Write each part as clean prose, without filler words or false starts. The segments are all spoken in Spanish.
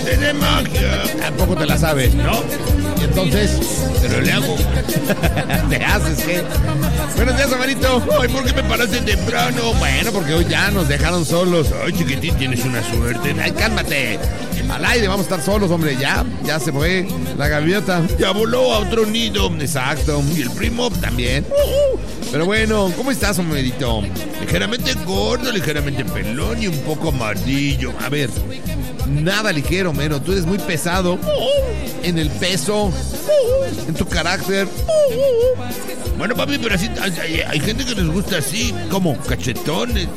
de magia. Tampoco te la sabes, ¿no? Y entonces, Pero le hago. ¿te haces qué? Buenos días, Amarito. Ay, ¿por qué me paraste temprano? Bueno, porque hoy ya nos dejaron solos. Ay, chiquitín, tienes una suerte. Ay, cálmate. Al aire vamos a estar solos, hombre. Ya se fue la gaviota. Ya voló a otro nido. Exacto. Y el primo También. Pero bueno, ¿cómo estás, homerito? ligeramente gordo, ligeramente pelón y un poco amarillo. A ver, nada ligero, mero. Tú eres muy pesado en el peso, en tu carácter. Bueno, papi, pero así hay gente que les gusta así, como cachetones.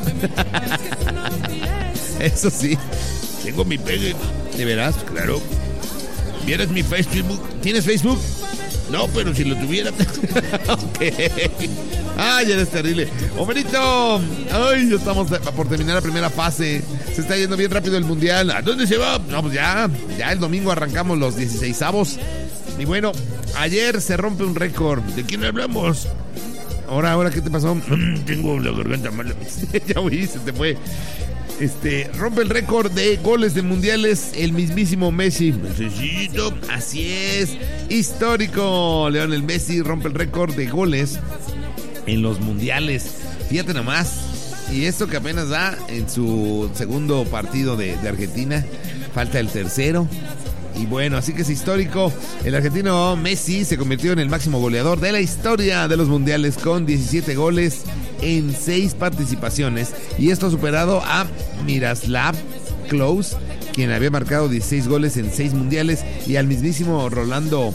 Eso sí. Tengo mi pegue. ¿De veras? Claro. ¿Vieras mi Facebook? ¿Tienes Facebook? No, pero si lo tuviera. Ok. Ay, eres terrible. Homerito. Ay, ya estamos por terminar la primera fase. Se está yendo bien rápido el mundial. ¿A dónde se va? No, pues ya el domingo arrancamos los 16avos. Y bueno, ayer se rompe un récord. ¿De quién hablamos? Ahora, ¿qué te pasó? Tengo la garganta mala. Ya oí, se te fue. Rompe el récord de goles de mundiales el mismísimo Messi. Necesito. Así es, histórico. Lionel Messi rompe el récord de goles en los mundiales. Fíjate nomás. Y esto que apenas da en su segundo partido de Argentina. Falta el tercero. Y bueno, así que es histórico. El argentino Messi se convirtió en el máximo goleador de la historia de los mundiales con 17 goles en 6 participaciones. Y esto ha superado a Miroslav Klose, quien había marcado 16 goles en 6 mundiales, y al mismísimo Rolando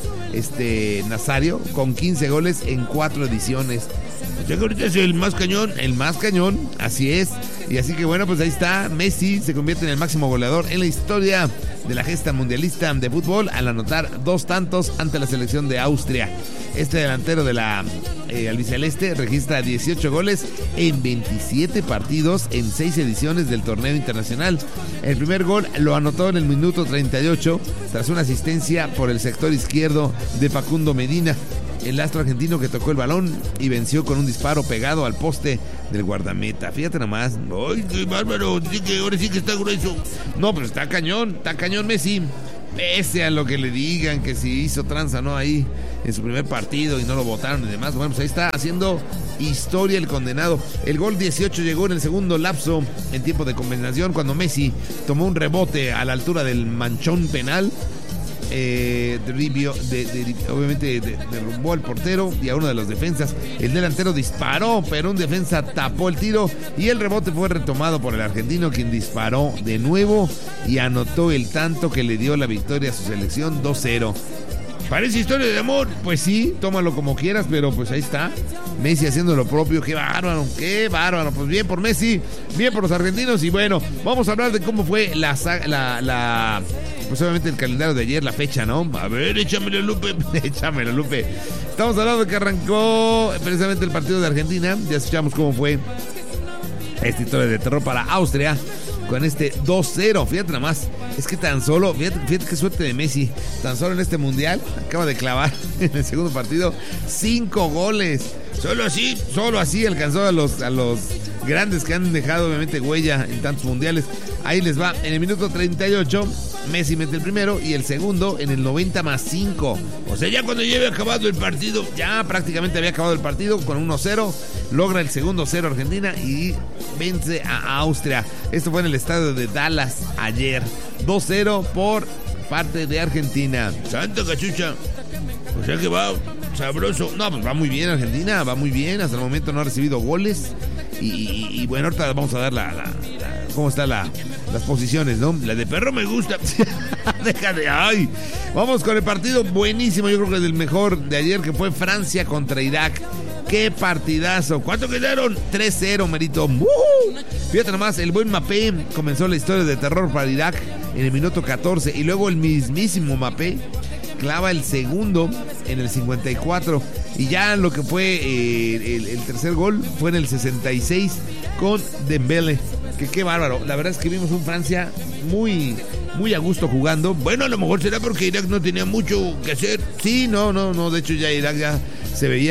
Nazario con 15 goles en 4 ediciones. O sea que ahorita es el más cañón. El más cañón, así es. Y así que bueno, pues ahí está. Messi se convierte en el máximo goleador en la historia de la gesta mundialista de fútbol al anotar 2 tantos ante la selección de Austria. Este delantero de la albiceleste registra 18 goles en 27 partidos en 6 ediciones del torneo internacional. El primer gol lo anotó en el minuto 38 tras una asistencia por el sector izquierdo de Facundo Medina, el astro argentino que tocó el balón y venció con un disparo pegado al poste del guardameta. Fíjate nomás. Ay, qué bárbaro. Sí que ahora sí que está grueso. No, pero está cañón Messi. Pese a lo que le digan, que si hizo tranza no ahí en su primer partido y no lo votaron y demás. Bueno, pues ahí está haciendo historia el condenado. El gol 18 llegó en el segundo lapso en tiempo de compensación, cuando Messi tomó un rebote a la altura del manchón penal. Obviamente derrumbó al portero y a uno de los defensas. El delantero disparó, pero un defensa tapó el tiro y el rebote fue retomado por el argentino, quien disparó de nuevo y anotó el tanto que le dio la victoria a su selección 2-0. Parece historia de amor. Pues sí, tómalo como quieras, pero pues ahí está Messi haciendo lo propio. Qué bárbaro. Pues bien por Messi, bien por los argentinos. Y bueno, vamos a hablar de cómo fue pues obviamente el calendario de ayer, la fecha, ¿no? A ver, échamelo, Lupe. Échamelo, Lupe. Estamos hablando de que arrancó precisamente el partido de Argentina. Ya escuchamos cómo fue esta historia de terror para Austria con este 2-0. Fíjate nada más. Es que tan solo, fíjate qué suerte de Messi. Tan solo en este mundial acaba de clavar en el segundo partido 5 goles. Solo así alcanzó a los grandes que han dejado obviamente huella en tantos mundiales. Ahí les va. En el minuto 38 Messi mete el primero y el segundo en el 90+5. O sea, ya cuando lleve acabado el partido. Ya prácticamente había acabado el partido con 1-0. Logra el segundo 0 Argentina y vence a Austria. Esto fue en el estadio de Dallas ayer. 2-0 por parte de Argentina. Santa cachucha. O sea que va sabroso. No, pues va muy bien Argentina, va muy bien. Hasta el momento no ha recibido goles. Y bueno, ahorita vamos a dar cómo están las posiciones, ¿no? La de perro me gusta. Déjate, ay. Vamos con el partido buenísimo, yo creo que es el mejor de ayer, que fue Francia contra Irak. ¡Qué partidazo! ¿Cuánto quedaron? 3-0, merito. Fíjate nomás, el buen Mbappé comenzó la historia de terror para Irak en el minuto 14 y luego el mismísimo Mbappé clava el segundo en el 54 y ya lo que fue el tercer gol fue en el 66 con Dembélé. Que qué bárbaro. La verdad es que vimos un Francia muy a gusto jugando. Bueno, a lo mejor será porque Irak no tenía mucho que hacer. Sí, no. De hecho ya Irak ya se veía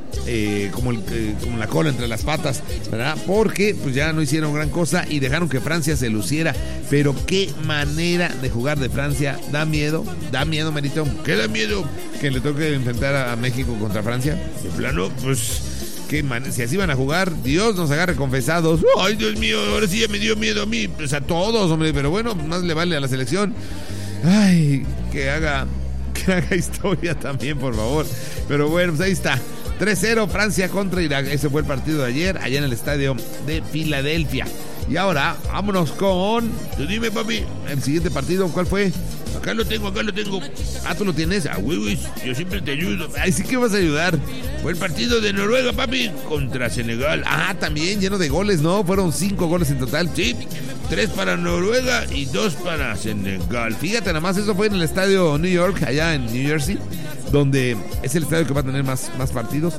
como la cola entre las patas, ¿verdad? Porque pues ya no hicieron gran cosa y dejaron que Francia se luciera. Pero qué manera de jugar de Francia. Da miedo, Merito. ¿Qué da miedo? Que le toque enfrentar a México contra Francia. De plano, pues... Si así van a jugar, Dios nos agarre confesados. Ay, Dios mío, ahora sí ya me dio miedo a mí. Pues a todos, hombre, pero bueno, más le vale a la selección. Ay, que haga historia también, por favor. Pero bueno, pues ahí está. 3-0 Francia contra Irak. Ese fue el partido de ayer, allá en el estadio de Filadelfia. Y ahora, vámonos con... Tú dime, papi. El siguiente partido, ¿cuál fue? Acá lo tengo. Ah, ¿tú lo tienes? Ah, güey, yo siempre te ayudo. Ay, sí que vas a ayudar. Fue el partido de Noruega, papi, contra Senegal. Ah, también lleno de goles, ¿no? Fueron 5 goles en total. Sí, 3 para Noruega y 2 para Senegal. Fíjate, nada más, eso fue en el estadio New York, allá en New Jersey, donde es el estadio que va a tener más partidos.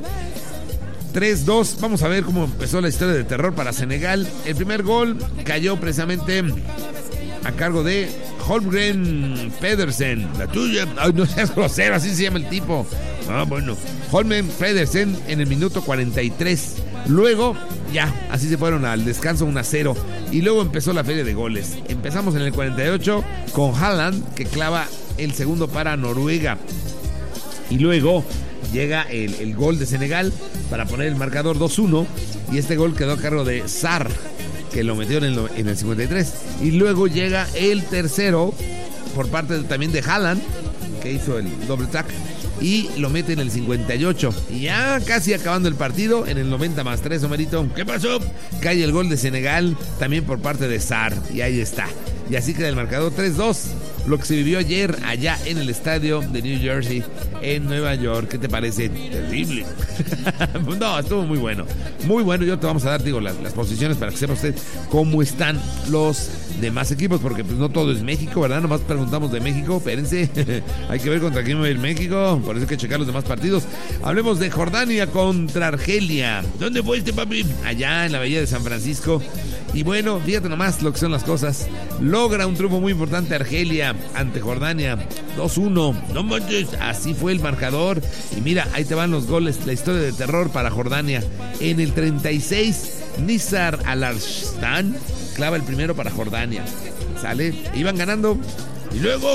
3-2, vamos a ver cómo empezó la historia de terror para Senegal. El primer gol cayó precisamente a cargo de Holmgren Pedersen. La tuya. Ay, no seas grosero, así se llama el tipo. Ah, bueno. Holmgren Pedersen en el minuto 43. Luego, ya, así se fueron al descanso 1-0. Y luego empezó la feria de goles. Empezamos en el 48 con Haaland, que clava el segundo para Noruega. Y luego llega el gol de Senegal para poner el marcador 2-1. Y este gol quedó a cargo de Sarr, que lo metió en el 53. Y luego llega el tercero por parte también de Haaland, que hizo el doble tack, y lo mete en el 58. Y ya casi acabando el partido, en el 90+3, Omerito. ¿Qué pasó? Cae el gol de Senegal, también por parte de Sarr. Y ahí está. Y así queda el marcador 3-2. Lo que se vivió ayer allá en el estadio de New Jersey, en Nueva York. ¿Qué te parece? Terrible. No, estuvo muy bueno. Muy bueno. Yo te vamos a dar, digo, las posiciones para que sepa usted cómo están los demás equipos, porque pues no todo es México, ¿verdad? Nomás preguntamos de México. Espérense. Hay que ver contra quién va a ir México. Por eso hay que checar los demás partidos. Hablemos de Jordania contra Argelia. ¿Dónde fue este, papi? Allá en la bahía de San Francisco. Y bueno, fíjate nomás lo que son las cosas. Logra un triunfo muy importante Argelia ante Jordania, 2-1. No manches. Así fue el marcador. Y mira, ahí te van los goles. La historia de terror para Jordania. En el 36, Nizar Al-Arslan clava el primero para Jordania. Sale, iban ganando. Y luego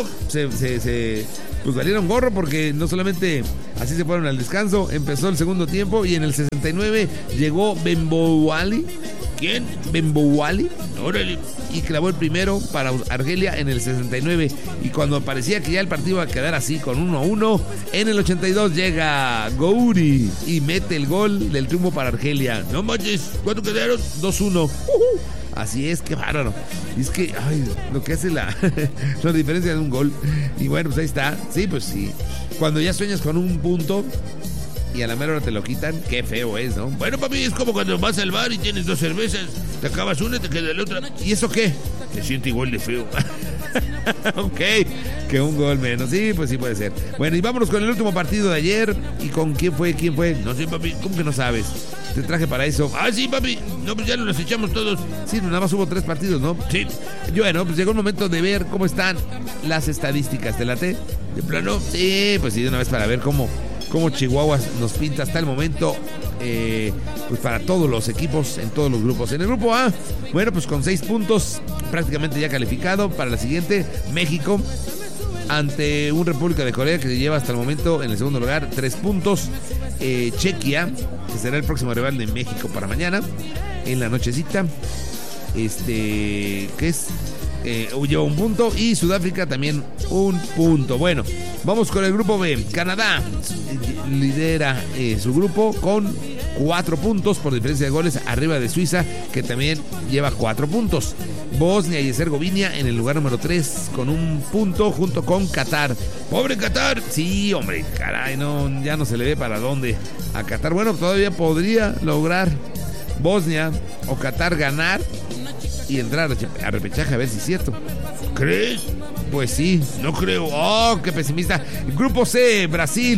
pues valieron gorro, porque no solamente así se fueron al descanso. Empezó el segundo tiempo y en el 69 llegó Bembouali. ¿Quién? Bembouali. Órale. Y clavó el primero para Argelia en el 69. Y cuando parecía que ya el partido iba a quedar así con 1-1, en el 82 llega Gouri y mete el gol del triunfo para Argelia. No manches, ¿cuánto quedaron? 2-1. Así es, qué bárbaro. Y es que, ay, lo que hace la diferencia de un gol. Y bueno, pues ahí está. Sí, pues sí. Cuando ya sueñas con un punto y a la mera hora te lo quitan, qué feo es, ¿no? Bueno, papi, es como cuando vas al bar y tienes 2 cervezas. Te acabas una y te queda la otra. ¿Y eso qué? Te siente igual de feo. Ok, que un gol menos. Sí, pues sí puede ser. Bueno, y vámonos con el último partido de ayer. ¿Y con quién fue? No sé, papi. ¿Cómo que no sabes? Te traje para eso. Ah, sí, papi. No, pues ya nos los echamos todos. Sí, nada más hubo 3 partidos, ¿no? Sí. Bueno, pues llegó el momento de ver cómo están las estadísticas. ¿Te late? ¿De plano? Sí, pues sí, de una vez para ver cómo Chihuahua nos pinta hasta el momento, pues para todos los equipos en todos los grupos. En el grupo A, bueno, pues con 6 puntos, prácticamente ya calificado para la siguiente. México ante un República de Corea que se lleva hasta el momento en el segundo lugar 3 puntos. Chequia, que será el próximo rival de México para mañana en la nochecita, que es lleva 1 punto, y Sudáfrica también 1 punto. Bueno, vamos con el grupo B. Canadá lidera su grupo con 4 puntos por diferencia de goles, arriba de Suiza, que también lleva 4 puntos. Bosnia y Herzegovina en el lugar número 3 con 1 punto, junto con Qatar. ¡Pobre Qatar! Sí, hombre, caray, no, ya no se le ve para dónde a Qatar. Bueno, todavía podría lograr Bosnia o Qatar ganar y entrar a repechaje, a ver si es cierto. ¿Crees? Pues sí. No creo. Oh, qué pesimista. Grupo C, Brasil.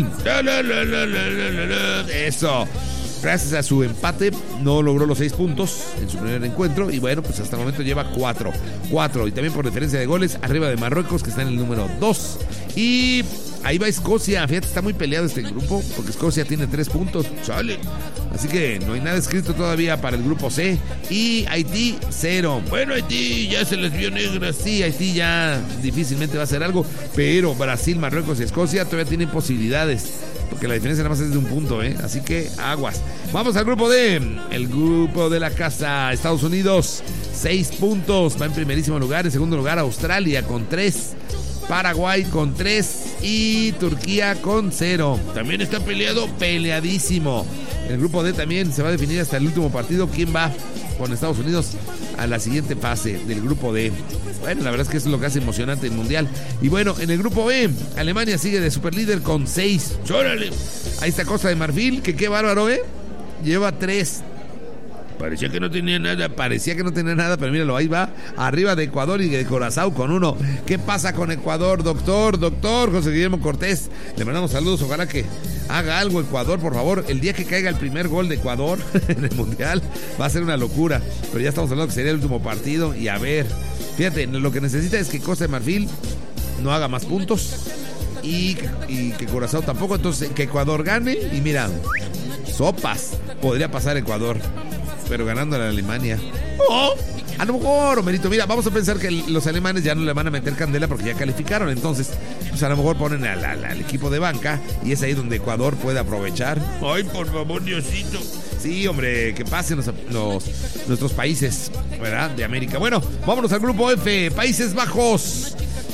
Eso. Gracias a su empate, no logró los 6 puntos en su primer encuentro. Y bueno, pues hasta el momento lleva 4. Y también por diferencia de goles, arriba de Marruecos, que está en el número 2. Y ahí va Escocia. Fíjate, está muy peleado este grupo porque Escocia tiene 3 puntos. Sale. Así que no hay nada escrito todavía para el grupo C. Y Haití, 0. Bueno, Haití ya se les vio negras. Sí, Haití ya difícilmente va a hacer algo. Pero Brasil, Marruecos y Escocia todavía tienen posibilidades. Porque la diferencia nada más es de un punto, ¿eh? Así que aguas. Vamos al grupo D. El grupo de la casa. Estados Unidos, 6 puntos. Va en primerísimo lugar. En segundo lugar, Australia con 3. Paraguay con 3. Y Turquía con 0. También está peleadísimo. El grupo D también se va a definir hasta el último partido quién va con Estados Unidos a la siguiente fase del grupo D. Bueno, la verdad es que eso es lo que hace emocionante el mundial. Y bueno, en el grupo B, Alemania sigue de superlíder con 6. ¡Órale! Ahí está Costa de Marfil, que qué bárbaro, ¿eh? Lleva 3. Parecía que no tenía nada, pero míralo, ahí va, arriba de Ecuador y de Curazao con 1. ¿Qué pasa con Ecuador, doctor José Guillermo Cortés? Le mandamos saludos, ojalá que haga algo Ecuador, por favor. El día que caiga el primer gol de Ecuador en el Mundial va a ser una locura, pero ya estamos hablando que sería el último partido y a ver, fíjate, lo que necesita es que Costa de Marfil no haga más puntos y que Curazao tampoco, entonces que Ecuador gane y mira, sopas, podría pasar Ecuador. Pero ganando a la Alemania. ¡Oh! A lo mejor, Homerito, mira, vamos a pensar que los alemanes ya no le van a meter candela porque ya calificaron. Entonces, pues a lo mejor ponen al equipo de banca y es ahí donde Ecuador puede aprovechar. ¡Ay, por favor, Diosito! Sí, hombre, que pasen nuestros países, ¿verdad? De América. Bueno, vámonos al grupo F. Países Bajos,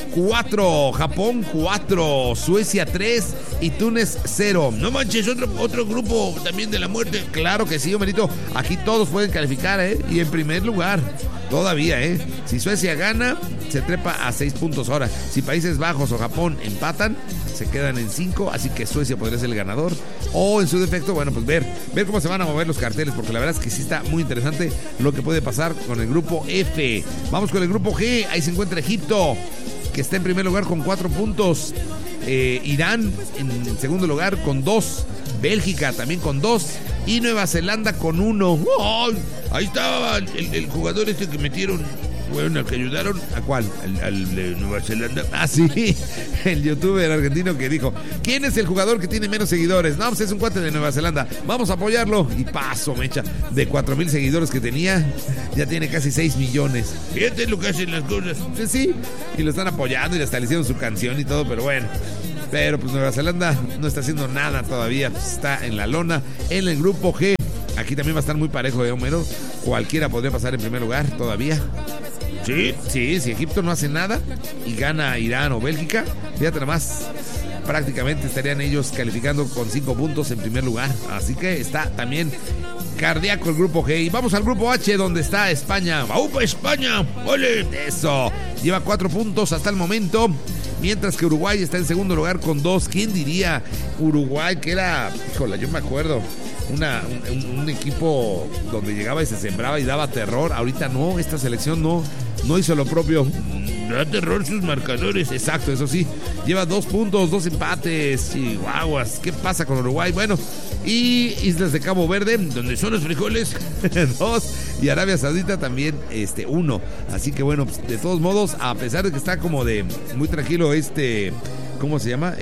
4, Japón 4, Suecia 3 y Túnez 0. No manches, otro grupo también de la muerte. Claro que sí, Homerito. Aquí todos pueden calificar, ¿eh? Y en primer lugar, todavía, ¿eh? Si Suecia gana, se trepa a 6 puntos ahora. Si Países Bajos o Japón empatan, se quedan en 5, así que Suecia podría ser el ganador. O en su defecto, bueno, pues ver cómo se van a mover los carteles, porque la verdad es que sí está muy interesante lo que puede pasar con el grupo F. Vamos con el grupo G. Ahí se encuentra Egipto, que está en primer lugar con 4 puntos. Irán en segundo lugar con 2. Bélgica también con 2. Y Nueva Zelanda con 1. ¡Oh! Ahí estaba el jugador este que metieron. Bueno, al que ayudaron. ¿A cuál? Al de Nueva Zelanda. Ah, sí. El youtuber argentino que dijo: ¿quién es el jugador que tiene menos seguidores? No, pues es un cuate de Nueva Zelanda. Vamos a apoyarlo. Y paso, mecha. De 4,000 seguidores que tenía, ya tiene casi 6 millones. Fíjate lo que hacen las cosas. Sí. Y lo están apoyando y hasta le hicieron su canción y todo, pero bueno. Pero pues Nueva Zelanda no está haciendo nada todavía. Pues está en la lona. En el grupo G. Aquí también va a estar muy parejo de Homero. Cualquiera podría pasar en primer lugar todavía. Sí, si Egipto no hace nada y gana Irán o Bélgica, fíjate nomás, prácticamente estarían ellos calificando con 5 puntos en primer lugar. Así que está también cardíaco el grupo G. Y vamos al grupo H, donde está España. ¡Aupa, España! ¡Ole! Eso, lleva 4 puntos hasta el momento, mientras que Uruguay está en segundo lugar con 2. ¿Quién diría? Uruguay, que era, híjole, yo me acuerdo, un equipo donde llegaba y se sembraba y daba terror. Ahorita no, esta selección no hizo lo propio. Da terror sus marcadores. Exacto, eso sí. Lleva 2 puntos, 2 empates. Chihuahuas. ¿Qué pasa con Uruguay? Bueno, y Islas de Cabo Verde, donde son los frijoles, 2. Y Arabia Saudita también, 1. Así que bueno, pues, de todos modos, a pesar de que está como de muy tranquilo ¿cómo se llama?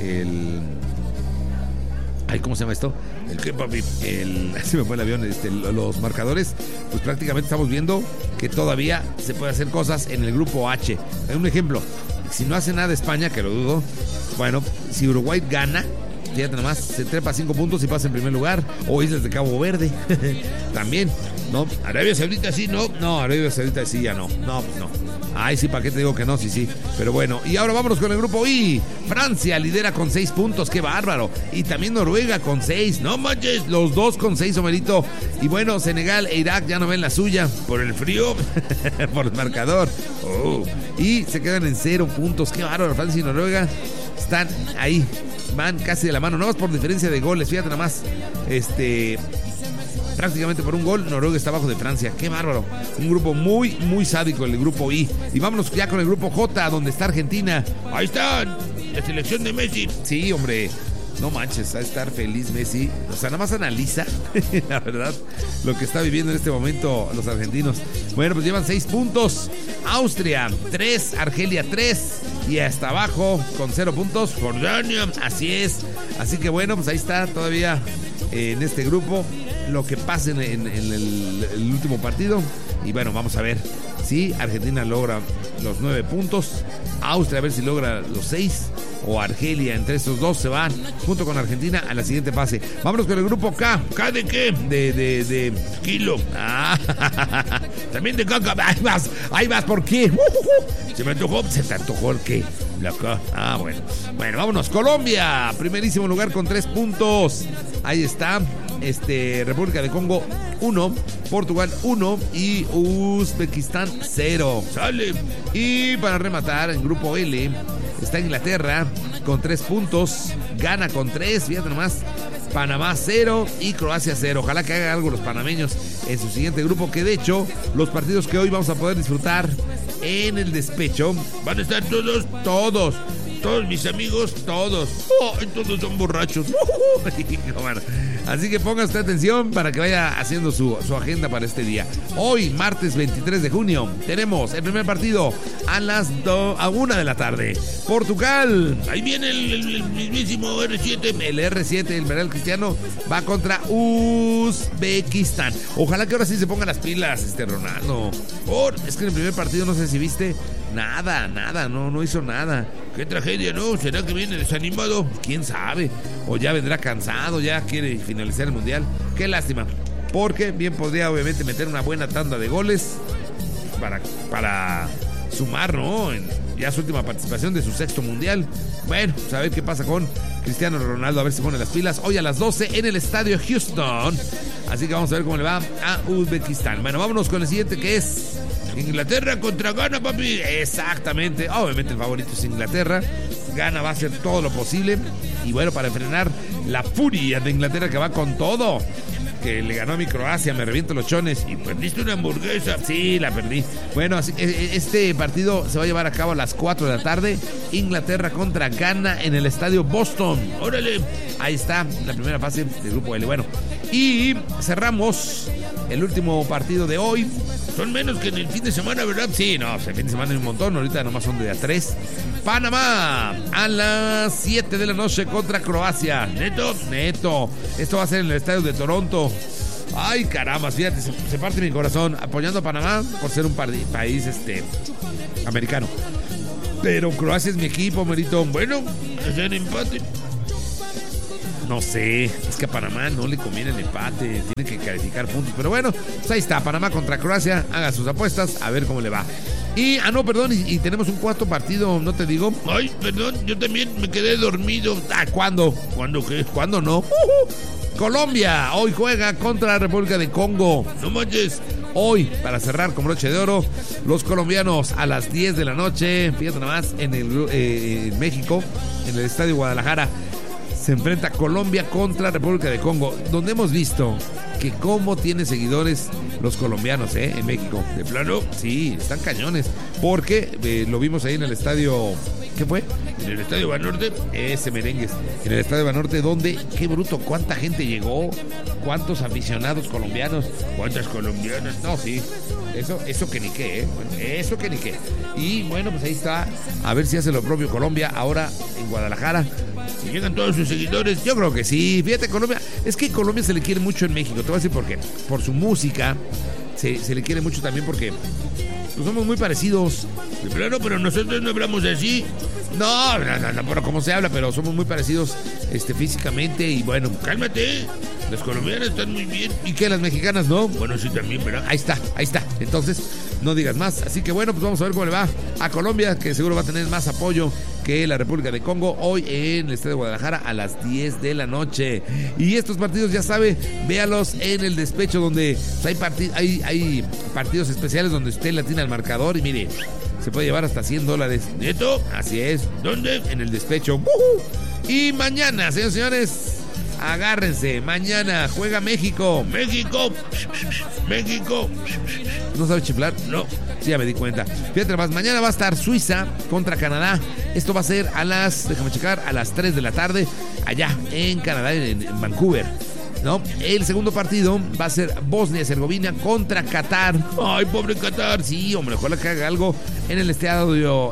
¿Cómo se llama esto? ¿El qué, papi? Se me fue el avión. Los marcadores, pues prácticamente estamos viendo que todavía se puede hacer cosas en el grupo H. Hay un ejemplo. Si no hace nada España, que lo dudo, bueno, si Uruguay gana, fíjate nomás, se trepa 5 puntos y pasa en primer lugar. O Islas de Cabo Verde. También, ¿no? Arabia Saudita sí, ¿no? No, Arabia Saudita sí, ya no. No, pues no. Ay, sí, ¿para qué te digo que no? Sí. Pero bueno, y ahora vámonos con el grupo I. Francia lidera con 6 puntos, qué bárbaro. Y también Noruega con 6. No manches, los dos con 6, Homerito. Y bueno, Senegal e Irak ya no ven la suya. Por el frío, por el marcador. Y se quedan en 0 puntos, qué bárbaro. Francia y Noruega están ahí, van casi de la mano, no más por diferencia de goles. Fíjate nada más, prácticamente por un gol, Noruega está abajo de Francia. ¡Qué bárbaro! Un grupo muy, muy sádico, el grupo I. Y vámonos ya con el grupo J, donde está Argentina. Ahí está, la selección de Messi. Sí, hombre, no manches, a estar feliz Messi. O sea, nada más analiza, la verdad, lo que está viviendo en este momento los argentinos. Bueno, pues llevan 6 puntos. Austria, 3. Argelia, 3. Y hasta abajo, con 0 puntos, Jordania. Así es. Así que bueno, pues ahí está todavía en este grupo lo que pase en el último partido. Y bueno, vamos a ver si Argentina logra los 9 puntos, Austria a ver si logra los 6, o Argelia. Entre estos dos se van junto con Argentina a la siguiente fase. Vámonos con el grupo K. ¿K de qué? De kilo. También de caca. Ahí vas, ¿por qué? Se me antojó. ¿Se te antojó el qué? La K. Bueno, vámonos. Colombia, primerísimo lugar con 3 puntos. Ahí está. República de Congo 1, Portugal 1 y Uzbekistán 0. Sale. Y para rematar, en grupo L está Inglaterra con 3 puntos, Ghana con 3, fíjate nomás, Panamá 0 y Croacia 0. Ojalá que hagan algo los panameños en su siguiente grupo, que de hecho los partidos que hoy vamos a poder disfrutar en el despecho van a estar todos mis amigos, todos son borrachos. Bueno, así que ponga usted atención para que vaya haciendo su agenda para este día. Hoy, martes 23 de junio, tenemos el primer partido a 1 de la tarde. Portugal. Ahí viene el mismísimo R7. El R7, el Real Cristiano, va contra Uzbekistán. Ojalá que ahora sí se pongan las pilas, Ronaldo. Es que en el primer partido, no sé si viste, nada, no hizo nada. Qué tragedia, ¿no? ¿Será que viene desanimado? ¿Quién sabe? O ya vendrá cansado, ya quiere finalizar el Mundial. Qué lástima, porque bien podría obviamente meter una buena tanda de goles para sumar, ¿no? En ya su última participación de su 6º Mundial. Bueno, pues a ver qué pasa con Cristiano Ronaldo, a ver si pone las pilas. Hoy a las 12 en el estadio Houston. Así que vamos a ver cómo le va a Uzbekistán. Bueno, vámonos con el siguiente, que es Inglaterra contra Ghana, papi. Exactamente, obviamente el favorito es Inglaterra. Ghana va a hacer todo lo posible. Y bueno, para frenar la furia de Inglaterra, que va con todo, que le ganó a mi Croacia, me reviento los chones. Y perdiste una hamburguesa. Sí, la perdí. Bueno, así, este partido se va a llevar a cabo a las 4 de la tarde. Inglaterra contra Ghana en el estadio Boston. Órale. Ahí está la primera fase del grupo L. Bueno, y cerramos el último partido de hoy. Son menos que en el fin de semana, ¿verdad? Sí, no, el fin de semana hay un montón. Ahorita nomás son de a 3. Panamá a las 7 de la noche contra Croacia. Neto. Esto va a ser en el estadio de Toronto. Ay, caramba, fíjate, se parte mi corazón apoyando a Panamá por ser un país americano. Pero Croacia es mi equipo, Merito. Bueno, es el empate. No sé, es que a Panamá no le conviene el empate, tiene que calificar puntos. Pero bueno, pues ahí está, Panamá contra Croacia, haga sus apuestas, a ver cómo le va. Y tenemos un cuarto partido, ¿no te digo? Ay, perdón, yo también me quedé dormido. ¿Cuándo? ¿Cuándo qué? ¿Cuándo no? Colombia, hoy juega contra la República de Congo. No manches. Hoy, para cerrar con broche de oro, los colombianos a las 10 de la noche, fíjate nada más, en México, en el Estadio Guadalajara, se enfrenta Colombia contra República de Congo, donde hemos visto que cómo tiene seguidores los colombianos, en México. ¿De plano? Sí, están cañones, porque lo vimos ahí en el estadio, ¿qué fue? En el estadio Banorte. Ese merengues, en el estadio Banorte, donde, qué bruto, cuánta gente llegó, cuántos aficionados colombianos, cuántas colombianas. No, sí, eso que ni qué, bueno, eso que ni qué. Y bueno, pues ahí está, a ver si hace lo propio Colombia ahora en Guadalajara. Si llegan todos sus seguidores. Yo creo que sí. Fíjate, Colombia, es que Colombia se le quiere mucho en México. Te voy a decir por qué. Por su música, se le quiere mucho también porque pues somos muy parecidos. De plano, pero nosotros no hablamos así. No, pero como se habla, pero somos muy parecidos físicamente. Y bueno, cálmate. Las colombianas están muy bien. ¿Y qué, las mexicanas no? Bueno, sí también, ¿verdad? Ahí está. Entonces, no digas más. Así que bueno, pues vamos a ver cómo le va a Colombia, que seguro va a tener más apoyo que la República de Congo hoy en el estadio de Guadalajara a las 10 de la noche. Y estos partidos, ya sabe, véalos en el despecho, donde hay partidos especiales donde usted le atina al marcador y mire, se puede llevar hasta $100. ¿Neto? Así es. ¿Dónde? En el despecho. Y mañana, señores y señores, agárrense, mañana juega México. México. ¿No sabe chiflar? No. Sí, ya me di cuenta. Fíjate más, mañana va a estar Suiza contra Canadá. Esto va a ser a las 3 de la tarde, allá en Canadá, en Vancouver. ¿no? El segundo partido va a ser Bosnia-Herzegovina contra Qatar. Ay, pobre Qatar. Sí, hombre, ojalá que haga algo en el estadio,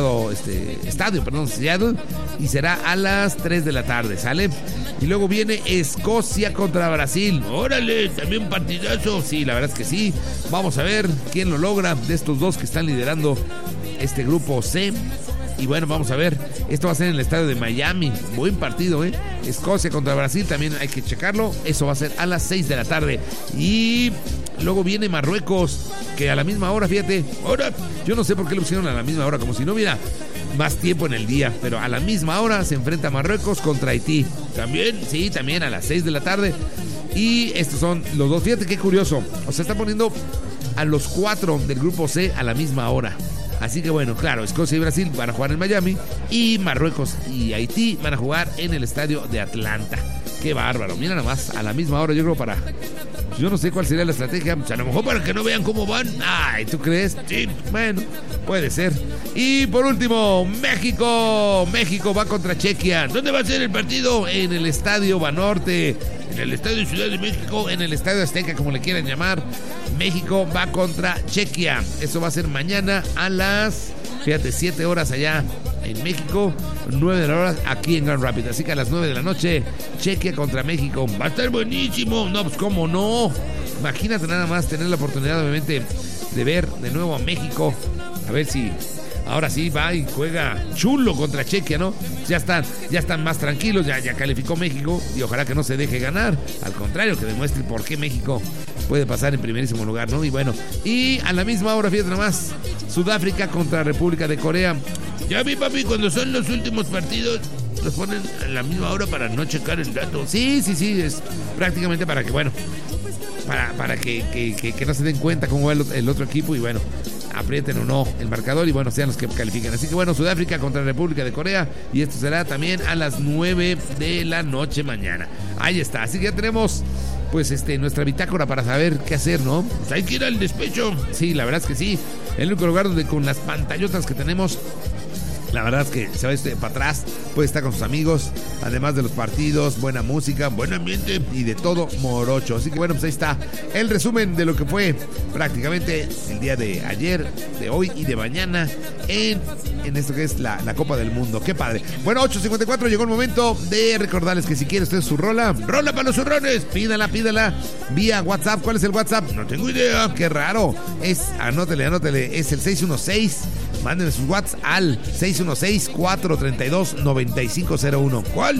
Seattle, y será a las 3 de la tarde, ¿sale? Y luego viene Escocia contra Brasil. Órale, también partidazo. Sí, la verdad es que sí. Vamos a ver quién lo logra de estos dos que están liderando este grupo C. Y bueno, vamos a ver, esto va a ser en el estadio de Miami. Buen partido, Escocia contra Brasil, también hay que checarlo. Eso va a ser a las 6 de la tarde. Y luego viene Marruecos, que a la misma hora, fíjate. Ahora, yo no sé por qué lo pusieron a la misma hora, como si no hubiera más tiempo en el día. Pero a la misma hora se enfrenta Marruecos contra Haití. También, sí, también a las 6 de la tarde. Y estos son los dos, fíjate qué curioso. O sea, está poniendo a los 4 del grupo C a la misma hora. Así que bueno, claro, Escocia y Brasil van a jugar en Miami y Marruecos y Haití van a jugar en el estadio de Atlanta. Qué bárbaro, mira nada más, a la misma hora, yo creo para... Yo no sé cuál sería la estrategia, o sea, a lo mejor para que no vean cómo van. Ay, ¿tú crees? Sí, bueno, puede ser. Y por último, México va contra Chequia. ¿Dónde va a ser el partido? En el estadio Banorte, en el estadio Ciudad de México, en el estadio Azteca, como le quieran llamar. México va contra Chequia. Eso va a ser mañana a las, 7 horas allá en México, 9 de la hora aquí en Grand Rapids. Así que a las 9 de la noche, Chequia contra México. Va a estar buenísimo. No, pues cómo no. Imagínate nada más tener la oportunidad, obviamente, de ver de nuevo a México. A ver si ahora sí va y juega chulo contra Chequia, ¿no? Ya están más tranquilos, ya calificó México y ojalá que no se deje ganar. Al contrario, que demuestre por qué México puede pasar en primerísimo lugar, ¿no? Y bueno, y a la misma hora, fíjate nomás, Sudáfrica contra República de Corea. Ya vi, papi, cuando son los últimos partidos los ponen a la misma hora para no checar el dato. Sí, es prácticamente para que, bueno, para que no se den cuenta cómo va el otro equipo y bueno, aprieten o no el marcador y bueno, sean los que califiquen. Así que bueno, Sudáfrica contra República de Corea y esto será también a las 9 de la noche mañana. Ahí está, así que ya tenemos pues nuestra bitácora para saber qué hacer, ¿no? Pues hay que ir al despecho. Sí, la verdad es que sí. El único lugar donde con las pantallotas que tenemos, la verdad es que se va para atrás, puede estar con sus amigos, además de los partidos, buena música, buen ambiente y de todo morocho. Así que bueno, pues ahí está el resumen de lo que fue prácticamente el día de ayer, de hoy y de mañana en esto que es la Copa del Mundo. Qué padre. Bueno, 8:54, llegó el momento de recordarles que si quiere usted su rola para los zurrones, pídala vía WhatsApp. ¿Cuál es el WhatsApp? No tengo idea. Qué raro. Anótele, es el 616. Mándenme sus WhatsApp al 616-432-9501. ¿Cuál?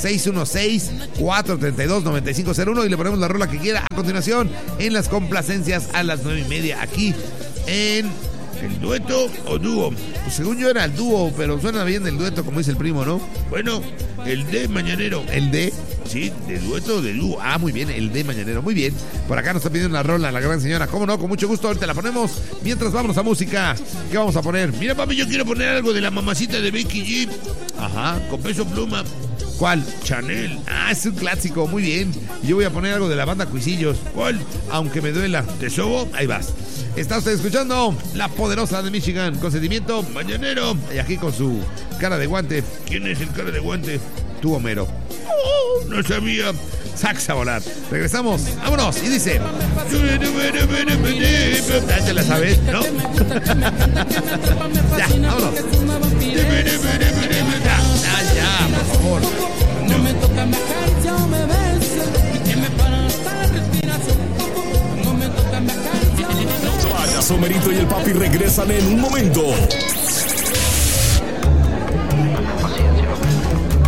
616-432-9501 y le ponemos la rola que quiera a continuación en las complacencias a las 9:30 aquí en el dueto o dúo. Pues según yo era el dúo, pero suena bien el dueto, como dice el primo, ¿no? Bueno, el de mañanero. ¿El de? Sí, de dueto o de dúo. Ah, muy bien, el de mañanero. Muy bien. Por acá nos está pidiendo la rola la gran señora. ¿Cómo no? Con mucho gusto, ahorita la ponemos. Mientras vámonos a música. ¿Qué vamos a poner? Mira, papi, yo quiero poner algo de la mamacita de Becky G. Ajá, con Peso Pluma. ¿Cuál? Chanel. Ah, es un clásico, muy bien. Yo voy a poner algo de la banda Cuisillos. ¿Cuál? Aunque me duela. ¿Te sobo? Ahí vas. Está usted escuchando La Poderosa de Michigan con sentimiento mañanero. Y aquí con su cara de guante. ¿Quién es el cara de guante? Tú, Homero. Oh, no sabía. Sax a volar. Regresamos. Vámonos. Y dice. Ya la sabes, ¿no? Ya, vámonos. Ya, por favor. No me toca, me acaricia o me besa. Que me para hasta la respiración. No me toca, me acaricia o me besa. Somerito y el papi regresan en un momento.